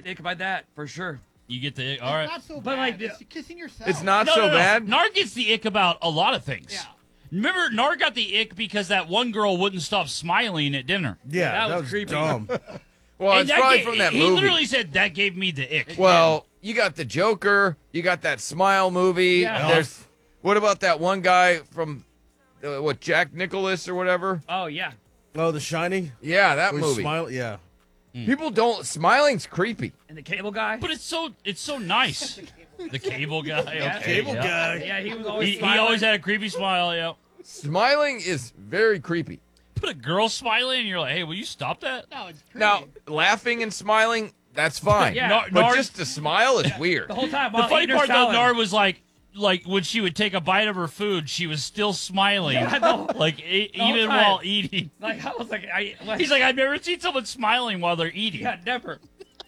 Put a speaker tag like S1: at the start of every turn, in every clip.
S1: the ick by that for sure.
S2: You get the ick.
S3: It's
S2: All right.
S3: not so
S1: But,
S3: bad.
S1: like,
S3: It's kissing yourself.
S4: It's not
S2: No,
S4: so
S2: no, no.
S4: bad.
S2: Nard gets the ick about a lot of things.
S3: Yeah.
S2: Remember, Nard got the ick because that one girl wouldn't stop smiling at dinner.
S5: Yeah,
S1: that
S5: that
S1: was
S5: was
S1: creepy.
S5: dumb.
S4: Well,
S2: And
S4: it's
S2: that
S4: probably
S2: ga-
S4: from that
S2: he
S4: movie.
S2: literally said that gave me the ick.
S4: Well, you got the Joker. You got that Smile movie.
S1: Yeah.
S4: There's. What about that one guy from, Jack Nicholas or whatever?
S1: Oh yeah.
S5: Oh, The Shining.
S4: Yeah, that
S5: Where he
S4: movie.
S5: smile- yeah.
S4: People don't. Smiling's creepy.
S1: And the cable guy.
S2: But it's so nice. The cable guy.
S1: Yeah.
S2: Okay,
S5: Cable
S2: yeah.
S5: guy.
S1: Yeah, he was always.
S2: He
S1: smiling.
S2: always had a creepy smile. Yeah.
S4: Smiling is very creepy.
S2: Put a girl smiling, and you're like, "Hey, will you stop that?"
S3: No, it's creepy.
S4: Now, laughing and smiling, that's fine.
S1: Yeah.
S2: Nar-
S4: But
S2: Nard-
S4: just to smile is weird.
S1: the whole time.
S2: the
S1: While
S2: funny
S1: eating her
S2: part though,
S1: salad.
S2: Nard was like when she would take a bite of her food, she was still smiling,
S1: Yeah, no.
S2: like
S1: whole
S2: even
S1: time.
S2: while eating.
S1: Like I was like,
S2: He's like, I've never seen someone smiling while they're eating.
S1: yeah, never.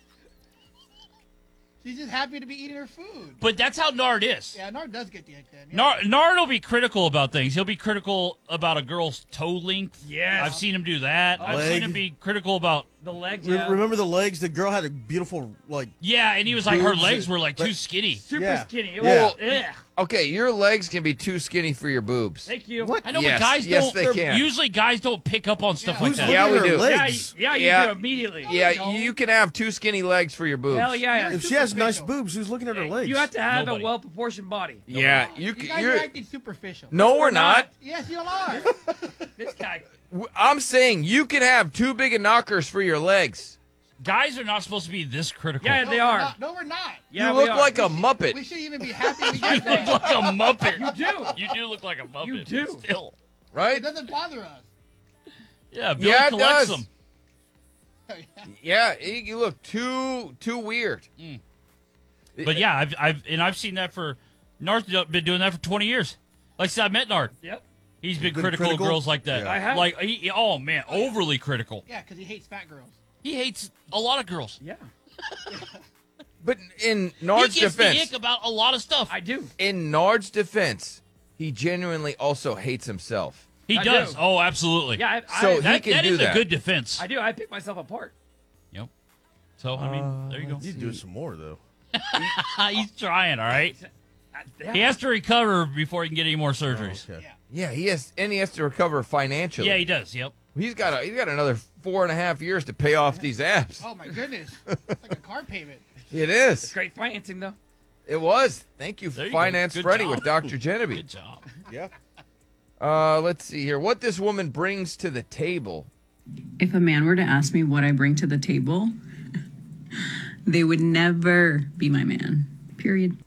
S3: She's just happy to be eating her food.
S2: But that's how Nard is.
S3: Yeah, Nard does get the ick then. Yeah.
S2: Nard will be critical about things. He'll be critical about a girl's toe length.
S1: Yes.
S2: I've seen him do that. I've
S5: Leg.
S2: seen him be critical about.
S1: The legs.
S5: Re-
S1: Yeah.
S5: Remember the legs? The girl had a beautiful, like,
S2: Yeah, and he was like, her
S5: Boobs
S2: legs
S5: and-
S2: were like too
S5: but-
S2: skinny.
S1: Super
S5: Yeah.
S1: skinny. It
S5: Yeah.
S1: was, yeah.
S4: Okay, your legs can be too skinny for your boobs.
S1: Thank you.
S5: What?
S2: I know,
S4: Yes,
S2: but guys
S4: yes,
S2: don't.
S4: they can.
S2: Usually, guys don't pick up on stuff
S3: Yeah,
S2: like
S5: who's
S2: that.
S4: Yeah,
S5: looking
S4: we
S5: at her
S4: do.
S1: Yeah,
S5: legs?
S1: yeah, you
S4: Yeah.
S1: do immediately.
S4: Yeah,
S3: No.
S4: you can have too skinny legs for your boobs.
S1: Hell yeah.
S5: If she has nice
S3: Superficial.
S5: boobs, who's looking at her legs?
S1: You have to have
S2: Nobody.
S1: a well-proportioned body.
S4: Yeah,
S3: You guys are
S4: you're.
S3: acting superficial.
S4: No, we're not.
S3: Yes, you are.
S1: This guy.
S4: I'm saying you can have too big of knockers for your legs.
S2: Guys are not supposed to be this critical.
S1: Yeah,
S3: No,
S1: they
S3: we're
S1: are.
S3: not. No, we're not.
S1: Yeah,
S4: you
S1: we
S4: look
S1: are.
S4: like a
S3: We
S4: Muppet.
S3: should even be happy we
S2: You
S3: get
S2: look
S3: that.
S2: like a Muppet.
S1: You do.
S2: You do look like a Muppet.
S1: You do.
S2: Still.
S4: Right?
S3: It doesn't bother us.
S2: Yeah, Billy
S4: Yeah, it
S2: collects
S4: does.
S2: them.
S4: Yeah, you look too weird.
S2: But yeah, I've seen that for Nard's been doing that for 20 years. Like I said, I met Nard.
S1: Yep.
S2: He's been
S5: Been
S2: critical of
S5: critical?
S2: girls like that.
S5: Yeah.
S1: I have.
S2: Like oh man, overly critical.
S3: Yeah, because he hates fat girls.
S2: He hates a lot of girls.
S1: Yeah.
S4: But in Nard's
S2: He gets
S4: defense,
S2: the ick about a lot of stuff.
S1: I do.
S4: in Nard's defense, he genuinely also hates himself.
S2: He
S1: I
S2: does.
S1: do.
S2: Oh, absolutely.
S1: Yeah.
S4: So he
S2: that,
S4: can
S2: that
S4: do
S2: is
S4: that.
S2: a good defense.
S1: I do. I pick myself apart.
S2: Yep. So I mean, there you go.
S5: He's doing some more, though.
S2: He's trying. All right.
S1: Yeah.
S2: He has to recover before he can get any more surgeries.
S5: Okay.
S4: Yeah, he has to recover financially.
S2: Yeah, he does. Yep.
S4: he's got another 4.5 years to pay off these apps.
S3: Oh my goodness, it's like a car payment.
S4: It is.
S1: Great financing though.
S4: It was. Thank you,
S2: There you
S4: Finance
S2: go. Good
S4: Freddy
S2: job.
S4: with Dr. Genevieve.
S2: Good job.
S5: Yeah.
S4: Let's see here. What this woman brings to the table.
S6: If a man were to ask me what I bring to the table, they would never be my man. Period.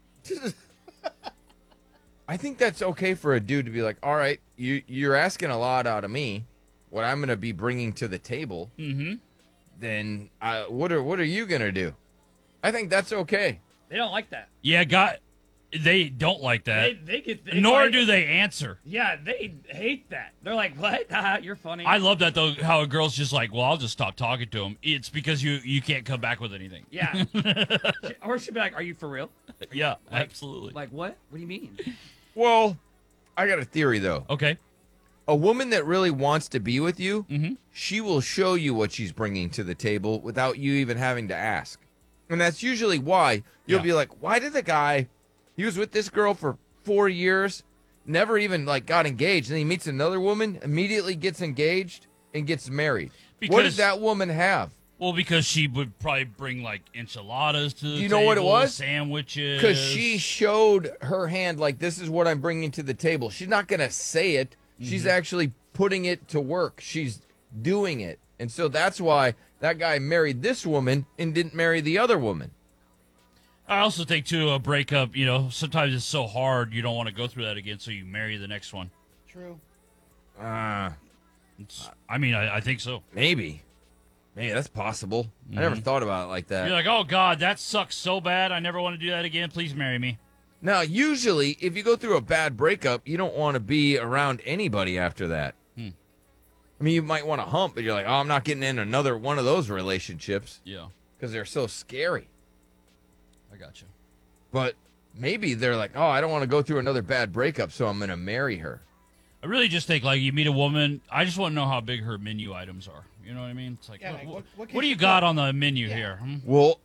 S4: I think that's okay for a dude to be like, all right, you're asking a lot out of me. What I'm going to be bringing to the table, then what are you going to do? I think that's okay.
S1: They don't like that.
S2: Yeah, they don't like that.
S1: They get.
S2: Nor
S1: like-
S2: do they answer.
S1: Yeah, they hate that. They're like, what? Haha, you're funny.
S2: I love that though. How a girl's just like, well, I'll just stop talking to him. It's because you can't come back with anything.
S1: Yeah. Or she'd be like, are you for real?
S2: Yeah, absolutely.
S1: Like what? What do you mean?
S4: Well, I got a theory, though.
S2: Okay.
S4: A woman that really wants to be with you,
S2: Mm-hmm.
S4: she will show you what she's bringing to the table without you even having to ask. And that's usually why you'll
S2: Yeah.
S4: be like, why did the guy, he was with this girl for 4 years, never even like got engaged, and he meets another woman, immediately gets engaged and gets married. What did
S2: Because-
S4: that woman have?
S2: Well, because she would probably bring like enchiladas to the
S4: You know what it
S2: table,
S4: was?
S2: Sandwiches.
S4: Because she showed her hand like, this is what I'm bringing to the table. She's not going to say it. She's actually putting it to work. She's doing it. And so that's why that guy married this woman and didn't marry the other woman.
S2: I also think too a breakup. Sometimes it's so hard you don't want to go through that again, so you marry the next one.
S3: True.
S4: Uh,
S2: I think so.
S4: maybe. Maybe that's possible. I never thought about it like that.
S2: You're like, oh God, that sucks so bad. I never want to do that again. Please marry me.
S4: Now, usually, if you go through a bad breakup, you don't want to be around anybody after that. I mean, you might want to hump, but you're like, oh, I'm not getting in another one of those relationships
S2: Yeah,
S4: because they're so scary.
S2: I got you.
S4: But maybe they're like, oh, I don't want to go through another bad breakup, so I'm going to marry her.
S2: I really just think like you meet a woman. I just want to know how big her menu items are. You know what I mean? It's like,
S3: Yeah, like, what can
S2: what do
S3: she
S2: you got
S3: cook?
S2: on the menu
S3: Yeah.
S2: here?
S4: Well,